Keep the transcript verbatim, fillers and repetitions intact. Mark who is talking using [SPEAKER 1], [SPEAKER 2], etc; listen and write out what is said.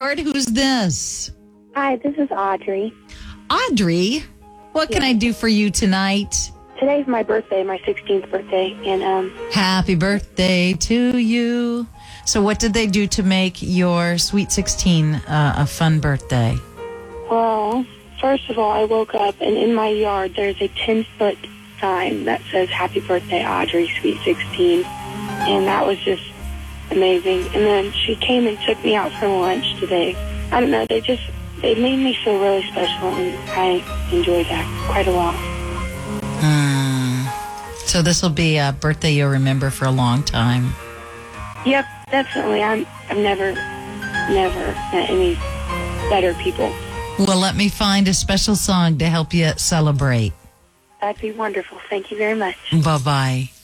[SPEAKER 1] Who's this?
[SPEAKER 2] Hi, this is Audrey.
[SPEAKER 1] Audrey, what can
[SPEAKER 2] Yeah.
[SPEAKER 1] I do for you tonight?
[SPEAKER 2] Today's my birthday, my sixteenth birthday, and um,
[SPEAKER 1] Happy birthday to you. So what did they do to make your Sweet sixteen uh, a fun birthday?
[SPEAKER 2] well, first of all, I woke up and in my yard there's a ten-foot sign that says "Happy Birthday, Audrey, Sweet sixteen," and that was just amazing. And then she came and took me out for lunch today. I don't know, they just they made me feel really special, and I enjoyed that quite a lot.
[SPEAKER 1] Mm. So this will be a birthday you'll remember for a long time.
[SPEAKER 2] Yep, definitely. I'm I've never never met any better people.
[SPEAKER 1] Well, let me find a special song to help you celebrate.
[SPEAKER 2] That'd be wonderful. Thank you very much.
[SPEAKER 1] Bye-bye.